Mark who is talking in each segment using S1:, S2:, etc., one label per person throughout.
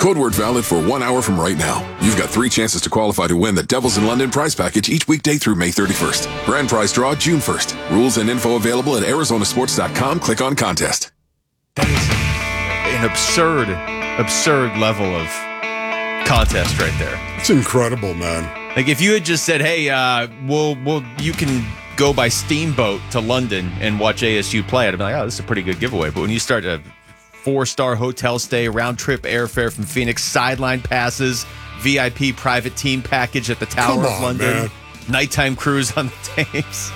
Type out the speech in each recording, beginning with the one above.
S1: Code word valid for 1 hour from right now. You've got 3 chances to qualify to win the Devils in London prize package each weekday through May 31st. Grand prize draw June 1st. Rules and info available at arizonasports.com. Click on contest.
S2: That is an absurd level of contest right there.
S3: It's incredible, man.
S2: Like if you had just said, "Hey, you can go by steamboat to London and watch ASU play," I'd be like, "Oh, this is a pretty good giveaway." But when you start a 4-star hotel stay, round-trip airfare from Phoenix, sideline passes, VIP private team package at the Tower of London,
S3: man.
S2: Nighttime cruise on the Thames.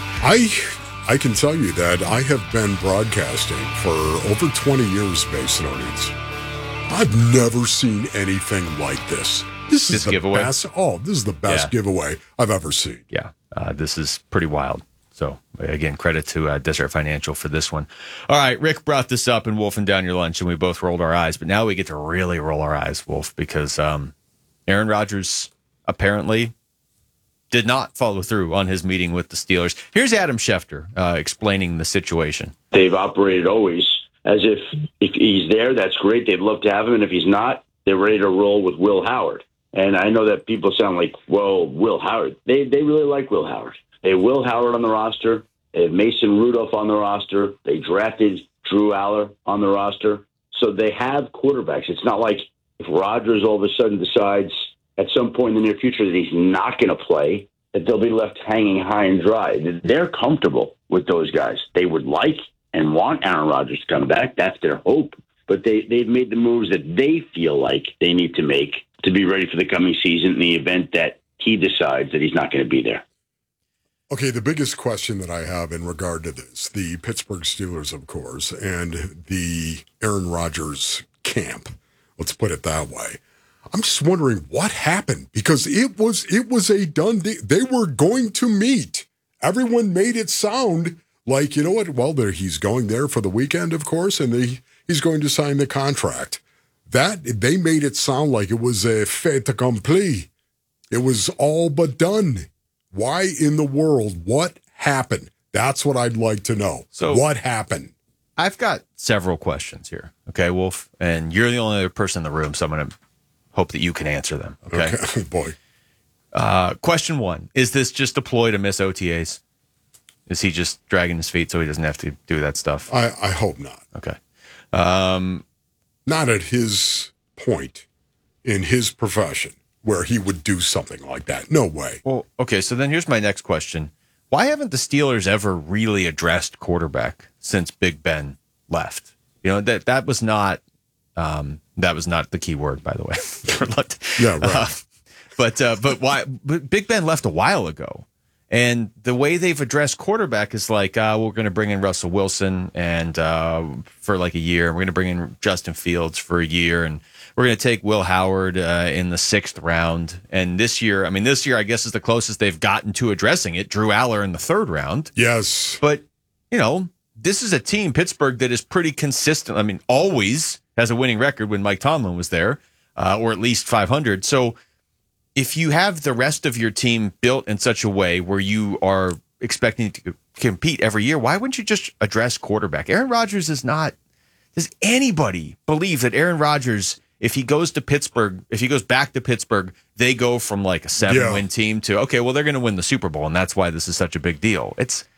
S3: I can tell you that I have been broadcasting for over 20 years, Base Nordies. I've never seen anything like this. This is the
S2: giveaway?
S3: best. Oh, this is the best giveaway I've ever seen.
S2: Yeah, this is pretty wild. So, again, credit to Desert Financial for this one. All right, Rick brought this up in Wolfing Down Your Lunch, and we both rolled our eyes. But now we get to really roll our eyes, Wolf, because Aaron Rodgers apparently did not follow through on his meeting with the Steelers. Here's Adam Schefter explaining the situation.
S4: They've operated always as if he's there, that's great. They'd love to have him. And if he's not, they're ready to roll with Will Howard. And I know that people sound like, whoa, Will Howard. They really like Will Howard. They have Will Howard on the roster. They have Mason Rudolph on the roster. They drafted Drew Aller on the roster. So they have quarterbacks. It's not like if Rodgers all of a sudden decides at some point in the near future that he's not going to play, that they'll be left hanging high and dry. They're comfortable with those guys. They would like and want Aaron Rodgers to come back. That's their hope. But they've made the moves that they feel like they need to make to be ready for the coming season in the event that he decides that he's not going to be there.
S3: Okay, the biggest question that I have in regard to this, the Pittsburgh Steelers, of course, and the Aaron Rodgers camp, let's put it that way. I'm just wondering what happened, because it was a done deal. They were going to meet. Everyone made it sound like, you know what, well, he's going there for the weekend, of course, and he's going to sign the contract. That, they made it sound like it was a fait accompli. It was all but done. Why in the world? What happened? That's what I'd like to know. So what happened?
S2: I've got several questions here. Okay, Wolf, and you're the only other person in the room, so I'm going to hope that you can answer them. Okay.
S3: Oh, boy.
S2: Question 1. Is this just a ploy to miss OTAs? Is he just dragging his feet so he doesn't have to do that stuff?
S3: I hope not.
S2: Okay.
S3: Not at his point in his profession where he would do something like that. No way.
S2: Well, okay, so then here's my next question. Why haven't the Steelers ever really addressed quarterback since Big Ben left? You know, that was not the key word, by the way.
S3: Yeah, right.
S2: But why? But Big Ben left a while ago, and the way they've addressed quarterback is like, we're going to bring in Russell Wilson and for like a year. We're going to bring in Justin Fields for a year, and we're going to take Will Howard in the 6th round. And this year, I guess is the closest they've gotten to addressing it. Drew Aller in the 3rd round.
S3: Yes,
S2: but you know, this is a team, Pittsburgh, that is pretty consistent. I mean, always has a winning record when Mike Tomlin was there, or at least 500. So if you have the rest of your team built in such a way where you are expecting to compete every year, why wouldn't you just address quarterback? Aaron Rodgers is not. Does anybody believe that Aaron Rodgers, if he goes back to Pittsburgh, they go from like a 7-win team to, okay, well, they're going to win the Super Bowl, and that's why this is such a big deal.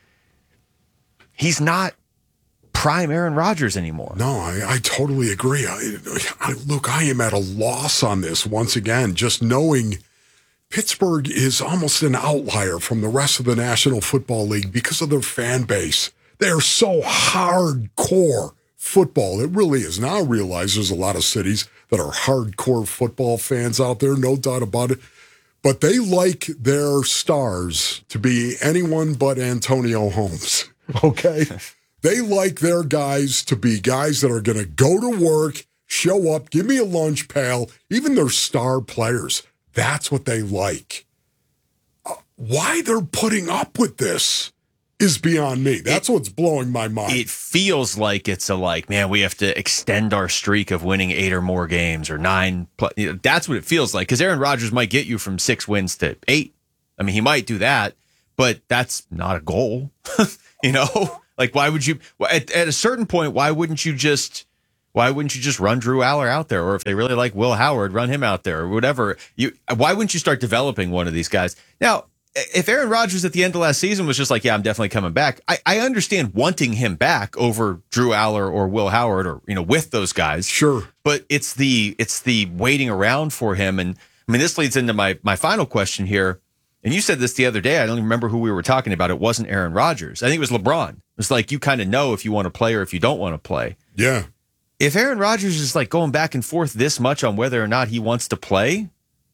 S2: He's not prime Aaron Rodgers anymore.
S3: No, I totally agree. Look, I am at a loss on this once again, just knowing Pittsburgh is almost an outlier from the rest of the National Football League because of their fan base. They're so hardcore football. It really is. Now I realize there's a lot of cities that are hardcore football fans out there, no doubt about it. But they like their stars to be anyone but Antonio Holmes, okay? They like their guys to be guys that are going to go to work, show up, give me a lunch pail, even their star players. That's what they like. Why they're putting up with this is beyond me. That's what's blowing my mind.
S2: It feels like it's man, we have to extend our streak of winning 8 or more games or 9. That's what it feels like, because Aaron Rodgers might get you from 6 wins to 8. I mean, he might do that, but that's not a goal. You know, like, why would you at a certain point? Why wouldn't you just Why wouldn't you just run Drew Aller out there? Or if they really like Will Howard, run him out there or whatever. Why wouldn't you start developing one of these guys? Now, if Aaron Rodgers at the end of last season was just like, yeah, I'm definitely coming back, I understand wanting him back over Drew Aller or Will Howard or, with those guys.
S3: Sure.
S2: But it's the waiting around for him. And I mean, this leads into my final question here. And you said this the other day. I don't even remember who we were talking about. It wasn't Aaron Rodgers. I think it was LeBron. It's like you kind of know if you want to play or if you don't want to play.
S3: Yeah.
S2: If Aaron Rodgers is like going back and forth this much on whether or not he wants to play,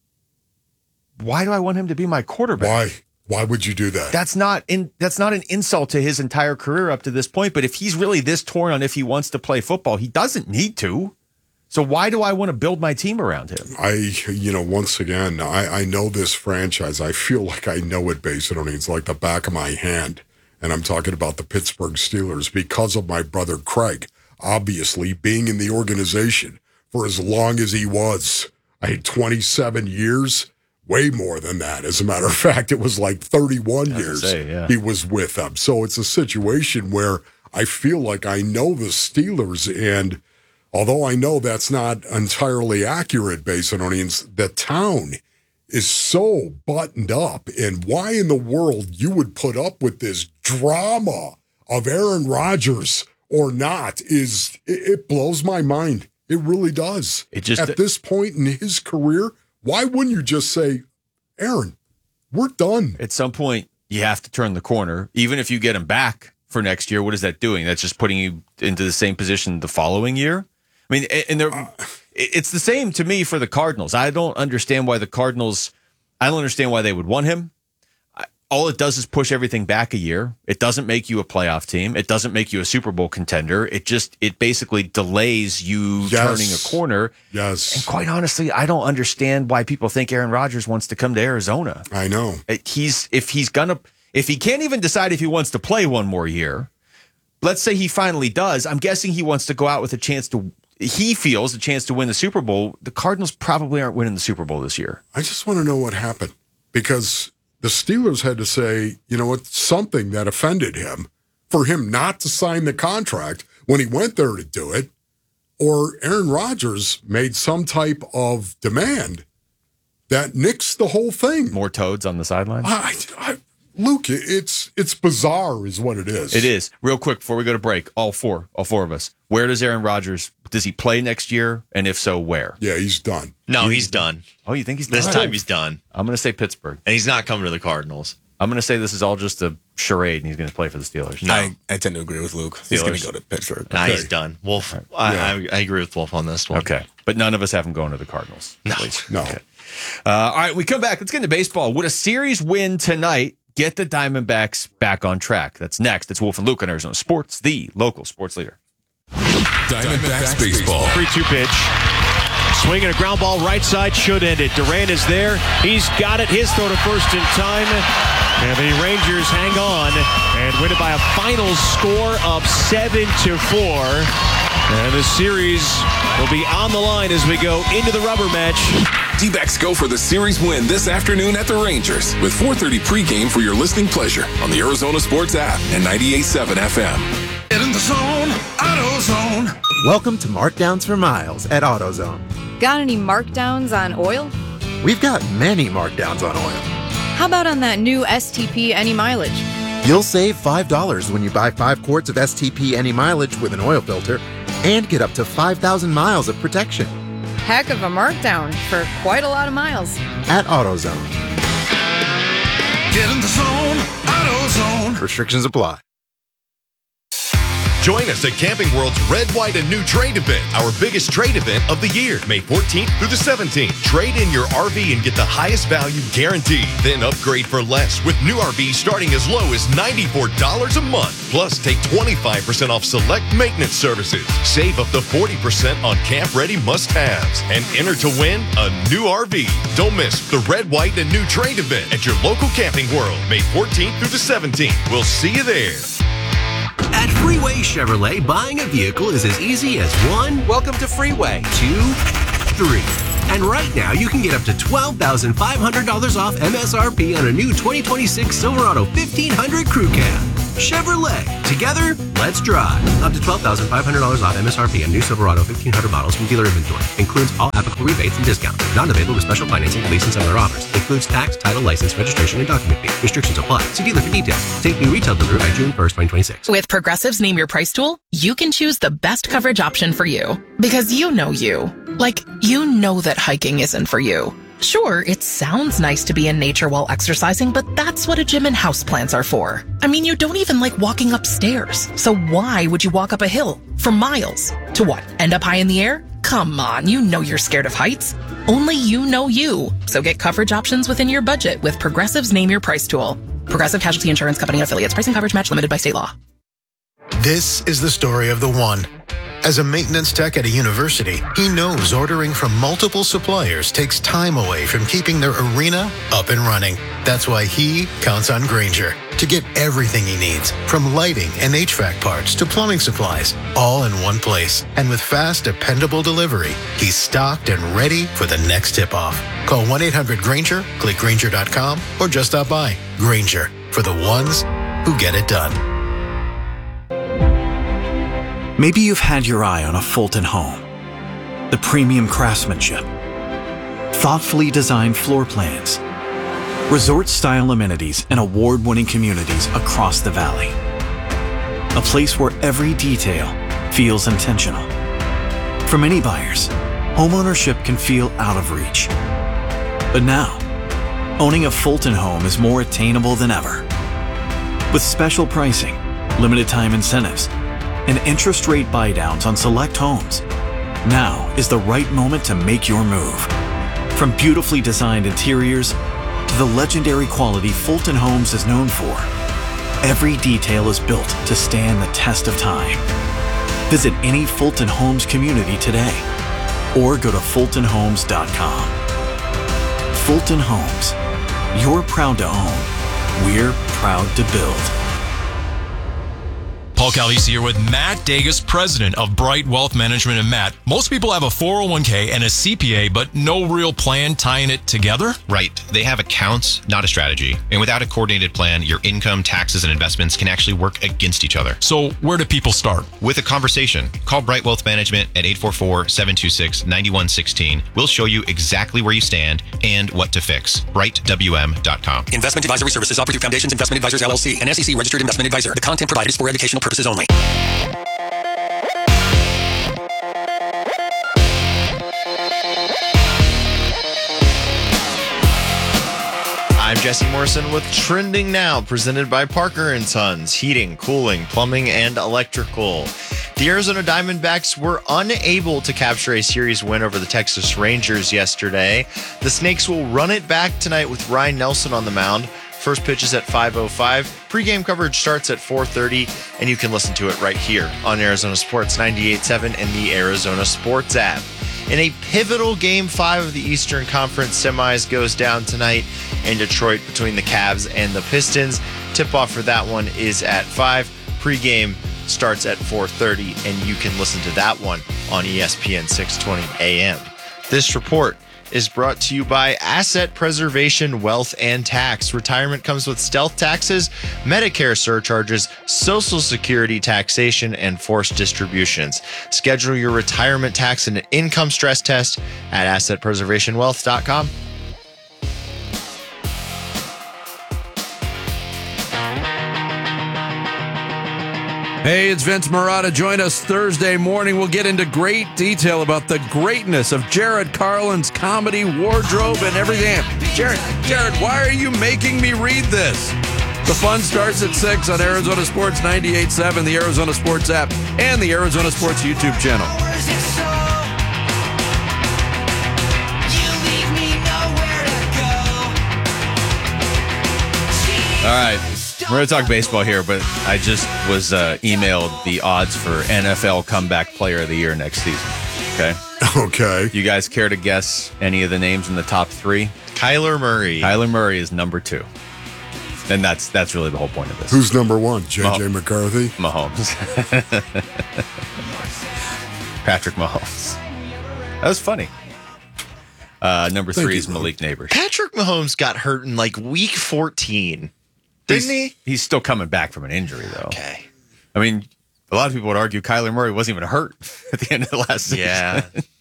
S2: why do I want him to be my quarterback?
S3: Why would you do that?
S2: That's not an insult to his entire career up to this point. But if he's really this torn on if he wants to play football, he doesn't need to. So why do I want to build my team around him?
S3: Once again, I know this franchise. I feel like I know it based on it's like the back of my hand. And I'm talking about the Pittsburgh Steelers because of my brother Craig, obviously being in the organization for as long as he was. I had 27 years. Way more than that. As a matter of fact, it was like 31 years he was with them. So it's a situation where I feel like I know the Steelers, and although I know that's not entirely accurate based on the town is so buttoned up. And why in the world you would put up with this drama of Aaron Rodgers or not it blows my mind. It really does. At this point in his career, why wouldn't you just say, Aaron, we're done?
S2: At some point, you have to turn the corner. Even if you get him back for next year, what is that doing? That's just putting you into the same position the following year? I mean, it's the same to me for the Cardinals. I don't understand why they would want him. All it does is push everything back a year. It doesn't make you a playoff team. It doesn't make you a Super Bowl contender. It basically delays you turning a corner.
S3: Yes.
S2: And quite honestly, I don't understand why people think Aaron Rodgers wants to come to Arizona.
S3: I know.
S2: If he can't even decide if he wants to play one more year, let's say he finally does, I'm guessing he wants to go out with he feels a chance to win the Super Bowl. The Cardinals probably aren't winning the Super Bowl this year.
S3: I just want to know what happened because the Steelers had to say, something that offended him for him not to sign the contract when he went there to do it, or Aaron Rodgers made some type of demand that nixed the whole thing.
S2: More toads on the sidelines?
S3: Luke, it's bizarre is what it is.
S2: It is. Real quick, before we go to break, all four of us, where does Aaron Rodgers, does he play next year? And if so, where?
S3: Yeah, he's done.
S5: No, he's done.
S2: Oh, you think he's done?
S5: This time he's done.
S2: I'm going to say Pittsburgh.
S5: And he's not coming to the Cardinals.
S2: I'm going to say this is all just a charade and he's going to play for the Steelers.
S6: No. I tend to agree with Luke. He's going to go to Pittsburgh.
S5: Nah, he's done. Wolf, I agree with Wolf on this one.
S2: Okay. But none of us have him going to the Cardinals.
S3: No.
S2: Okay. All right, we come back. Let's get into baseball. Would a series win tonight get the Diamondbacks back on track? That's next. It's Wolf and Luke on Arizona Sports, the local sports leader.
S1: Diamondbacks baseball.
S7: 3-2 pitch. Swinging a ground ball right side, should end it. Durant is there. He's got it. His throw to first in time. And the Rangers hang on and win it by a final score of 7-4. And the series will be on the line as we go into the rubber match.
S1: D-backs go for the series win this afternoon at the Rangers with 4:30 pregame for your listening pleasure on the Arizona Sports app and 98.7 FM.
S8: Get in the zone, AutoZone.
S9: Welcome to Markdowns for Miles at AutoZone.
S10: Got any markdowns on oil?
S9: We've got many markdowns on oil.
S10: How about on that new STP Any Mileage?
S9: You'll save $5 when you buy 5 quarts of STP Any Mileage with an oil filter and get up to 5,000 miles of protection.
S10: Heck of a markdown for quite a lot of miles.
S9: At AutoZone.
S8: Get in the zone, AutoZone.
S9: Restrictions apply.
S11: Join us at Camping World's Red, White, and New Trade event, our biggest trade event of the year, May 14th through the 17th. Trade in your RV and get the highest value guaranteed. Then upgrade for less with new RVs starting as low as $94 a month. Plus, take 25% off select maintenance services. Save up to 40% on camp-ready must-haves. And enter to win a new RV. Don't miss the Red, White, and New Trade event at your local Camping World, May 14th through the 17th. We'll see you there.
S12: At Freeway Chevrolet, buying a vehicle is as easy as 1. Welcome to Freeway. 2, 3. And right now, you can get up to $12,500 off MSRP on a new 2026 Silverado 1500 Crew Cab. Chevrolet. Together, let's drive. Up to $12,500 off MSRP on new Silverado 1500 models from dealer inventory. Includes all applicable rebates and discounts. Not available with special financing, lease, and similar offers. Includes tax, title, license, registration, and document fee. Restrictions apply. See dealer for details. Take new retail delivery by June 1st, 2026.
S13: With Progressive's Name Your Price tool, you can choose the best coverage option for you. Because you know you. Like, you know that hiking isn't for you. Sure, it sounds nice to be in nature while exercising, but that's what a gym and houseplants are for. I mean, you don't even like walking upstairs. So why would you walk up a hill for miles? To what? End up high in the air? Come on, you know you're scared of heights. Only you know you. So get coverage options within your budget with Progressive's Name Your Price tool. Progressive Casualty Insurance Company affiliates. Pricing coverage match limited by state law.
S14: This is the story of the one. As a maintenance tech at a university, he knows ordering from multiple suppliers takes time away from keeping their arena up and running. That's why he counts on Grainger to get everything he needs, from lighting and HVAC parts to plumbing supplies, all in one place. And with fast, dependable delivery, he's stocked and ready for the next tip-off. Call 1-800-GRAINGER, click Grainger.com, or just stop by. Grainger, for the ones who get it done.
S15: Maybe you've had your eye on a Fulton home. The premium craftsmanship, thoughtfully designed floor plans, resort-style amenities, and award-winning communities across the valley. A place where every detail feels intentional. For many buyers, homeownership can feel out of reach. But now, owning a Fulton home is more attainable than ever. With special pricing, limited time incentives, and interest rate buydowns on select homes, now is the right moment to make your move. From beautifully designed interiors to the legendary quality Fulton Homes is known for, every detail is built to stand the test of time. Visit any Fulton Homes community today or go to fultonhomes.com. Fulton Homes. You're proud to own. We're proud to build.
S16: Paul Calvisi here with Matt Dagas, president of Bright Wealth Management. And Matt, most people have a 401k and a CPA, but no real plan tying it together?
S17: Right. They have accounts, not a strategy. And without a coordinated plan, your income, taxes, and investments can actually work against each other.
S16: So where do people start?
S17: With a conversation. Call Bright Wealth Management at 844-726-9116. We'll show you exactly where you stand and what to fix. BrightWM.com.
S18: Investment Advisory Services offered through Foundations Investment Advisors LLC, an SEC registered investment advisor. The content provided is for educational purposes only.
S5: I'm Jesse Morrison with Trending Now, presented by Parker & Sons, heating, cooling, plumbing, and electrical. The Arizona Diamondbacks were unable to capture a series win over the Texas Rangers yesterday. The Snakes will run it back tonight with Ryan Nelson on the mound. First pitch is at 5:05. Pre-game coverage starts at 4:30, and you can listen to it right here on Arizona Sports 98.7 and the Arizona Sports app. In a pivotal Game 5 of the Eastern Conference Semis goes down tonight in Detroit between the Cavs and the Pistons. Tip-off for that one is at 5. Pre-game starts at 4:30, and you can listen to that one on ESPN 620 AM. This report is brought to you by Asset Preservation Wealth and Tax. Retirement comes with stealth taxes, Medicare surcharges, Social Security taxation, and forced distributions. Schedule your retirement tax and income stress test at AssetPreservationWealth.com.
S19: Hey, it's Vince Marotta. Join us Thursday morning. We'll get into great detail about the greatness of Jared Carlin's comedy, wardrobe, and everything. Jared, why are you making me read this? The fun starts at 6 on Arizona Sports 98.7, the Arizona Sports app, and the Arizona Sports YouTube channel.
S2: All right. We're going to talk baseball here, but I just was emailed the odds for NFL Comeback Player of the Year next season. Okay?
S3: Okay.
S2: You guys care to guess any of the names in the top 3?
S5: Kyler Murray.
S2: Kyler Murray is number 2. And that's really the whole point of this.
S3: Who's number 1? J.J. McCarthy?
S2: Mahomes. Patrick Mahomes. That was funny. Number 3 is Malik Neighbors.
S5: Patrick Mahomes got hurt in like week 14. Didn't he?
S2: He's still coming back from an injury, though.
S5: Okay.
S2: I mean, a lot of people would argue Kyler Murray wasn't even hurt at the end of the last season.
S5: Yeah.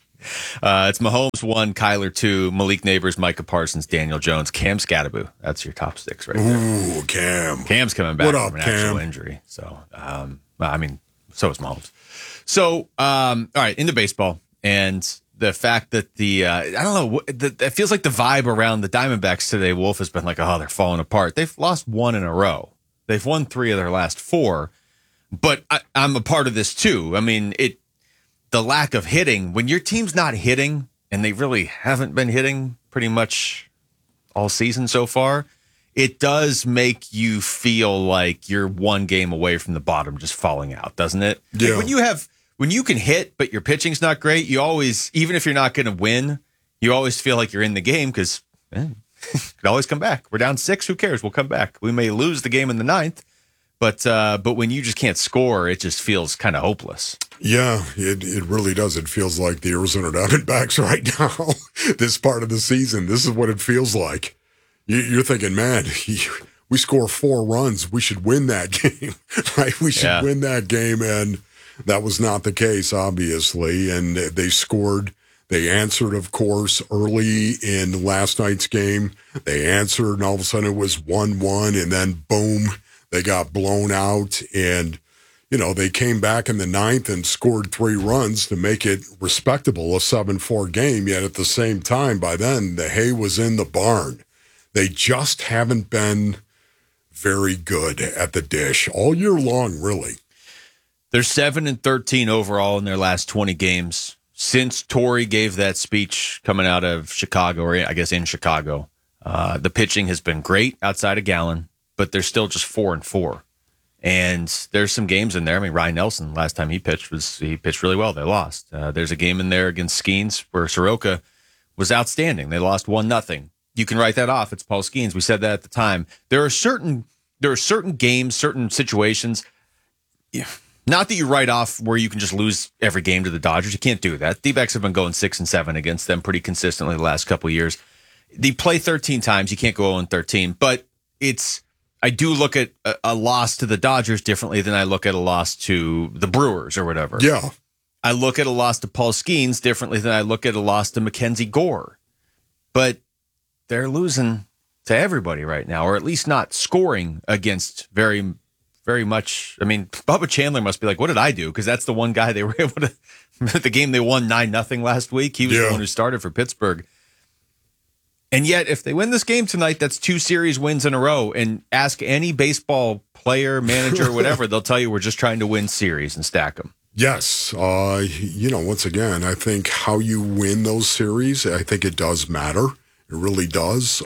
S2: It's Mahomes 1, Kyler 2, Malik Neighbors, Micah Parsons, Daniel Jones, Cam Scatterbo. That's your top 6 right there.
S3: Ooh, Cam.
S2: Cam's coming back
S3: What up,
S2: from an
S3: Cam?
S2: actual injury. So, I mean, so is Mahomes. So, all right, into baseball. And the fact that I don't know, it feels like the vibe around the Diamondbacks today, Wolf, has been like, oh, they're falling apart. They've lost 1 in a row. They've won 3 of their last 4. But I'm a part of this, too. I mean, the lack of hitting, when your team's not hitting, and they really haven't been hitting pretty much all season so far, it does make you feel like you're 1 game away from the bottom just falling out, doesn't it?
S3: Yeah.
S2: Like when you can hit, but your pitching's not great, you always, even if you're not going to win, you always feel like you're in the game because it could always come back. We're down 6, who cares? We'll come back. We may lose the game in the 9th, but when you just can't score, it just feels kind of hopeless.
S3: Yeah, it really does. It feels like the Arizona Diamondbacks right now, this part of the season. This is what it feels like. You're thinking, man, we score 4 runs. We should win that game, right? We should win that game. And that was not the case, obviously. And they scored. They answered, of course, early in last night's game. They answered, and all of a sudden it was 1-1. And then, boom, they got blown out. And they came back in the 9th and scored 3 runs to make it respectable, a 7-4 game. Yet at the same time, by then, the hay was in the barn. They just haven't been very good at the dish all year long, really.
S2: They're 7-13 overall in their last 20 games since Torrey gave that speech coming out of Chicago, or I guess in Chicago. The pitching has been great outside of Gallen, but they're still just 4-4. And there's some games in there. I mean, Ryan Nelson, last time he pitched really well. They lost. There's a game in there against Skeens where Soroka was outstanding. They lost 1-0. You can write that off. It's Paul Skeens. We said that at the time. There are certain games, certain situations, not that you write off where you can just lose every game to the Dodgers. You can't do that. D-backs have been going 6-7 against them pretty consistently the last couple of years. They play 13 times. You can't go 0-13. But I do look at a loss to the Dodgers differently than I look at a loss to the Brewers or whatever.
S3: Yeah.
S2: I look at a loss to Paul Skeens differently than I look at a loss to Mackenzie Gore. But they're losing to everybody right now, or at least not scoring against very, very much. I mean, Bubba Chandler must be like, what did I do? Because that's the one guy they were able to, the game they won 9-0 last week. He was the one who started for Pittsburgh. And yet, if they win this game tonight, that's 2 series wins in a row. And ask any baseball player, manager, whatever, they'll tell you we're just trying to win series and stack them.
S3: Yes. Once again, I think how you win those series, I think it does matter. It really does.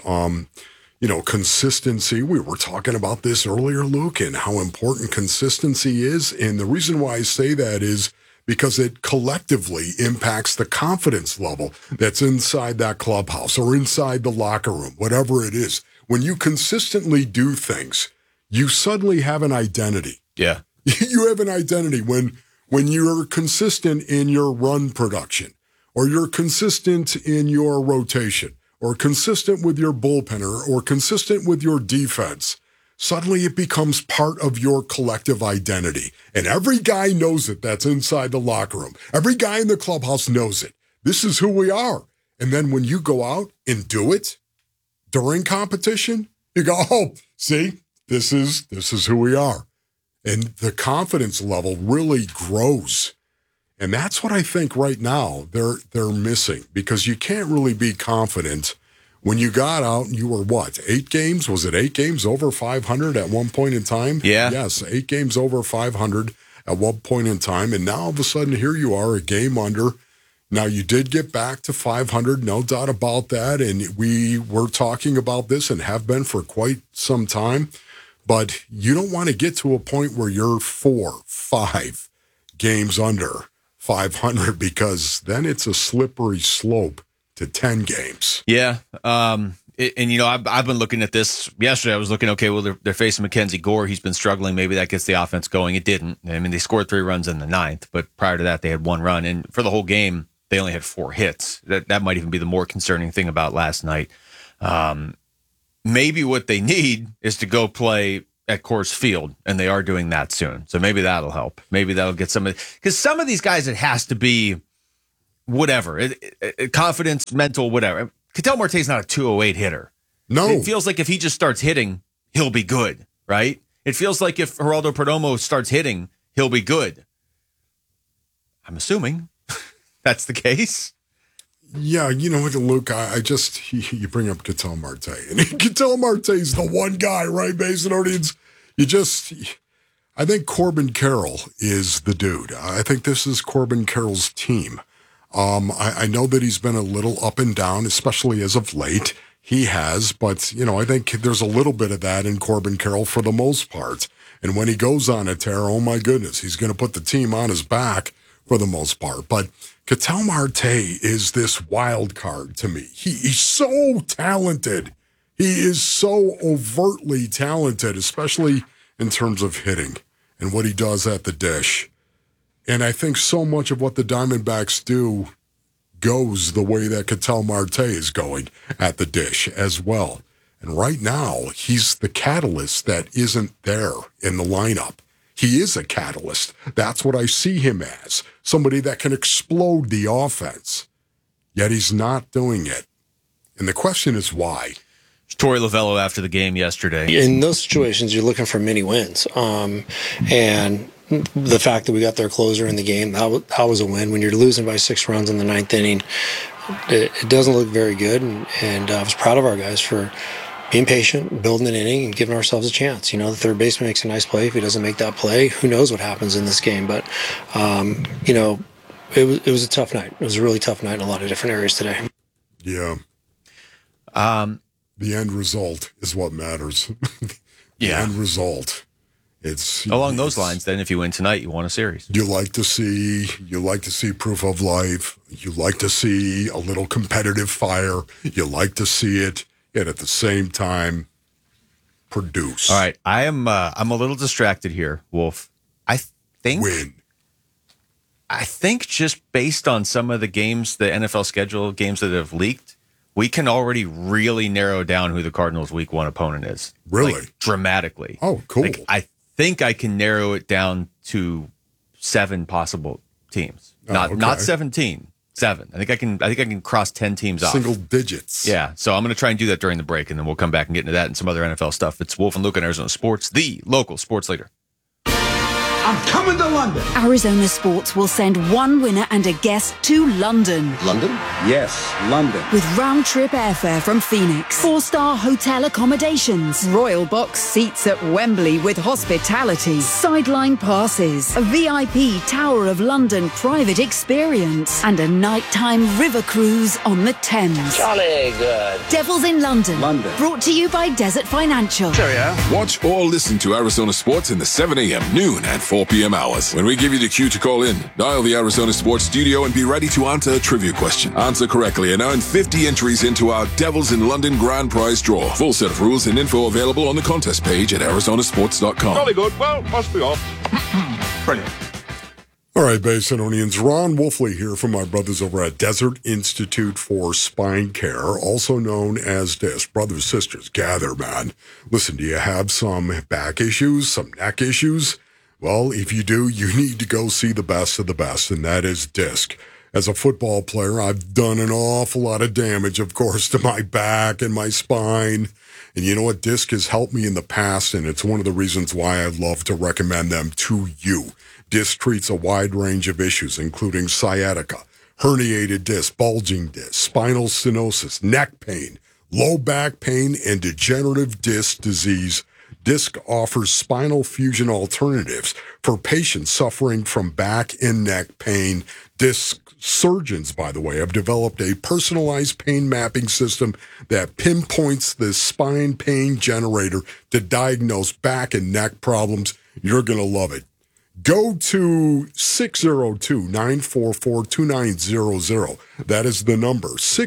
S3: Consistency. We were talking about this earlier, Luke, and how important consistency is. And the reason why I say that is because it collectively impacts the confidence level that's inside that clubhouse or inside the locker room, whatever it is. When you consistently do things, you suddenly have an identity.
S2: Yeah.
S3: You have an identity when you're consistent in your run production, or you're consistent in your rotation, or consistent with your bullpenner, or consistent with your defense. Suddenly it becomes part of your collective identity. And every guy knows it that's inside the locker room. Every guy in the clubhouse knows it. This is who we are. And then when you go out and do it during competition, you go, oh, see, this is who we are. And the confidence level really grows. And that's what I think right now they're missing, because you can't really be confident when you got out and you were, 8 games? Was it 8 games over 500 at one point in time?
S2: Yeah.
S3: Yes, 8 games over 500 at one point in time. And now all of a sudden here you are, a game under. Now you did get back to 500, no doubt about that. And we were talking about this and have been for quite some time. But you don't want to get to a point where you're 4-5 games under 500, because then it's a slippery slope to 10 games.
S2: Yeah. I've been looking at this yesterday. I was looking, okay, well, they're facing Mackenzie Gore. He's been struggling. Maybe that gets the offense going. It didn't. I mean, they scored 3 runs in the 9th, but prior to that, they had 1 run. And for the whole game, they only had 4 hits. That might even be the more concerning thing about last night. maybe what they need is to go play at Coors Field, and they are doing that soon. So maybe that'll help. Maybe that'll get because some of these guys, it has to be whatever, confidence, mental, whatever. Ketel Marte's not a 208 hitter.
S3: No.
S2: It feels like if he just starts hitting, he'll be good, right? It feels like if Geraldo Perdomo starts hitting, he'll be good. I'm assuming that's the case.
S3: Yeah, you know what, Luke, you bring up Ketel Marte. And Ketel Marte's the one guy, right, Basinonians? I think Corbin Carroll is the dude. I think this is Corbin Carroll's team. I know that he's been a little up and down, especially as of late. He has, but, I think there's a little bit of that in Corbin Carroll for the most part. And when he goes on a tear, oh my goodness, he's going to put the team on his back for the most part. But Ketel Marte is this wild card to me. He's so talented. He is so overtly talented, especially in terms of hitting and what he does at the dish. And I think so much of what the Diamondbacks do goes the way that Ketel Marte is going at the dish as well. And right now, he's the catalyst that isn't there in the lineup. He is a catalyst. That's what I see him as. Somebody that can explode the offense. Yet he's not doing it. And the question is why?
S2: Torey Lovello after the game yesterday.
S20: In those situations, you're looking for mini wins. And the fact that we got their closer in the game, that was a win. When you're losing by 6 runs in the 9th inning, it doesn't look very good. And I was proud of our guys for being patient, building an inning, and giving ourselves a chance. The third baseman makes a nice play. If he doesn't make that play, who knows what happens in this game. But, it was a tough night. It was a really tough night in a lot of different areas today.
S3: Yeah. The end result is what matters. The end result. It's
S2: along those lines. Then, if you win tonight, you won a series.
S3: You like to see proof of life. You like to see a little competitive fire. You like to see it, and at the same time, produce.
S2: All right, I'm a little distracted here, Wolf. I think just based on some of the games, the NFL schedule games that have leaked, we can already really narrow down who the Cardinals' Week 1 opponent is.
S3: Really?
S2: Dramatically.
S3: Oh, cool.
S2: I think I can narrow it down to 7 possible teams. Not 17. 7. I think I can cross 10 teams off.
S3: Single digits.
S2: Yeah. So I'm going to try and do that during the break, and then we'll come back and get into that and some other NFL stuff. It's Wolf and Luke on Arizona Sports, the local sports leader.
S8: I'm coming to London.
S21: Arizona Sports will send one winner and a guest to London.
S22: London? Yes, London.
S21: With round-trip airfare from Phoenix, 4-star hotel accommodations, royal box seats at Wembley with hospitality, sideline passes, a VIP Tower of London private experience, and a nighttime river cruise on the Thames.
S22: Jolly good.
S21: Devils in London.
S22: London.
S21: Brought to you by Desert Financial.
S22: Cheerio.
S1: Watch or listen to Arizona Sports in the 7 a.m., noon, and 4 p.m. hours. When we give you the cue to call in, dial the Arizona Sports studio and be ready to answer a trivia question. Answer correctly and earn 50 entries into our Devils in London grand prize draw. Full set of rules and info available on the contest page at arizonasports.com.
S22: Jolly good. Well, must be off.
S3: Brilliant. All right, Basinonians, Ron Wolfley here from my brothers over at Desert Institute for Spine Care, also known as DISC. Brothers, sisters, gather, man. Listen, do you have some back issues, some neck issues? Well, if you do, you need to go see the best of the best, and that is DISC. As a football player, I've done an awful lot of damage, of course, to my back and my spine. And you know what? DISC has helped me in the past, and it's one of the reasons why I love to recommend them to you. DISC treats a wide range of issues, including sciatica, herniated disc, bulging disc, spinal stenosis, neck pain, low back pain, and degenerative disc disease. DISC offers spinal fusion alternatives for patients suffering from back and neck pain. DISC surgeons, by the way, have developed a personalized pain mapping system that pinpoints the spine pain generator to diagnose back and neck problems. You're going to love it. Go to 602-944-2900. That is the number,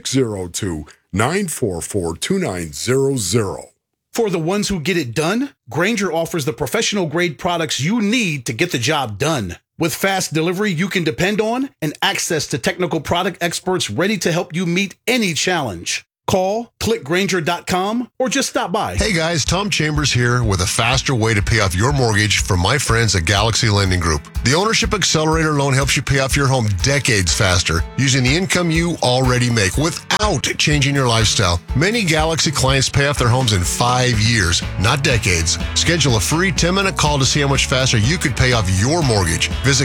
S3: 602-944-2900.
S23: For the ones who get it done, Grainger offers the professional-grade products you need to get the job done. With fast delivery you can depend on and access to technical product experts ready to help you meet any challenge. Call, click Grainger.com, or just stop by.
S4: Hey guys, Tom Chambers here with a faster way to pay off your mortgage from my friends at Galaxy Lending Group. The Ownership Accelerator loan helps you pay off your home decades faster using the income you already make without changing your lifestyle. Many Galaxy clients pay off their homes in 5 years, not decades. Schedule a free 10-minute call to see how much faster you could pay off your mortgage. Visit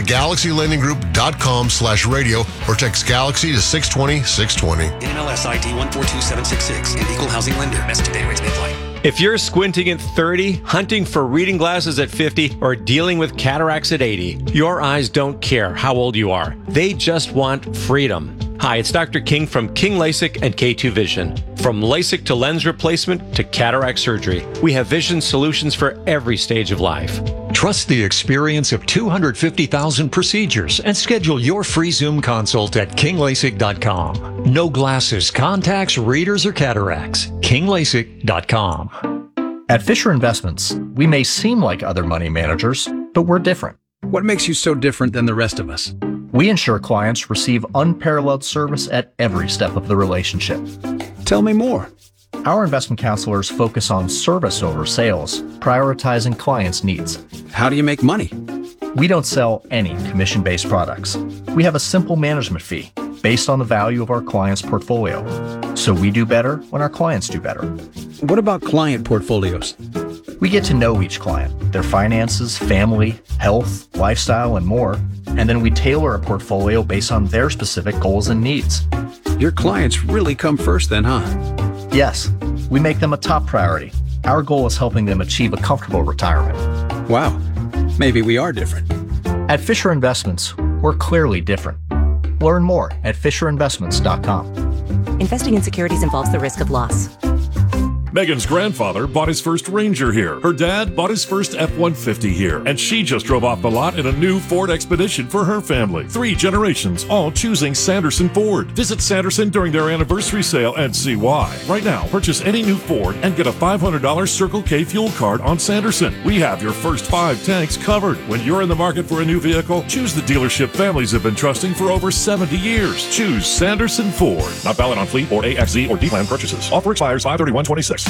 S4: GalaxyLendingGroup.com/radio or text Galaxy to 620-620.
S18: NMLS ID 142766 and Equal Housing Lender. Message and data rates may apply.
S6: If you're squinting at 30, hunting for reading glasses at 50, or dealing with cataracts at 80, your eyes don't care how old you are. They just want freedom. Hi, it's Dr. King from King LASIK and K2 Vision. From LASIK to lens replacement to cataract surgery, we have vision solutions for every stage of life.
S7: Trust the experience of 250,000 procedures and schedule your free Zoom consult at kinglasik.com. No glasses, contacts, readers, or cataracts. kinglasik.com.
S24: At Fisher Investments, we may seem like other money managers, but we're different.
S25: What makes you so different than the rest of us?
S24: We ensure clients receive unparalleled service at every step of the relationship.
S25: Tell me more.
S24: Our investment counselors focus on service over sales, prioritizing clients' needs.
S25: How do you make money?
S24: We don't sell any commission-based products. We have a simple management fee based on the value of our client's portfolio. So we do better when our clients do better.
S25: What about client portfolios?
S24: We get to know each client, their finances, family, health, lifestyle, and more, and then we tailor a portfolio based on their specific goals and needs.
S25: Your clients really come first then, huh?
S24: Yes, we make them a top priority. Our goal is helping them achieve a comfortable retirement.
S25: Wow, maybe we are different.
S24: At Fisher Investments, we're clearly different. Learn more at FisherInvestments.com.
S26: Investing in securities involves the risk of loss.
S27: Megan's grandfather bought his first Ranger here. Her dad bought his first F-150 here. And she just drove off the lot in a new Ford Expedition for her family. 3 generations, all choosing Sanderson Ford. Visit Sanderson during their anniversary sale and see why. Right now, purchase any new Ford and get a $500 Circle K fuel card on Sanderson. We have your first 5 tanks covered. When you're in the market for a new vehicle, choose the dealership families have been trusting for over 70 years. Choose Sanderson Ford. Not valid on fleet or AXZ or D-Plan purchases. Offer expires 5/31/26.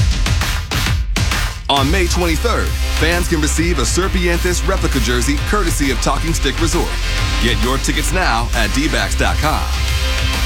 S28: On May 23rd, fans can receive a Serpientes replica jersey courtesy of Talking Stick Resort. Get your tickets now at dbacks.com.